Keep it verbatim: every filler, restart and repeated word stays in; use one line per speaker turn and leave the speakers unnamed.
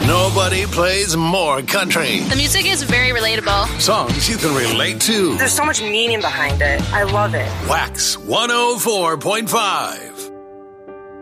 Nobody plays more country.
The music is very relatable.
Songs you can relate to.
There's so much meaning behind it. I love it.
Wax one oh four point five.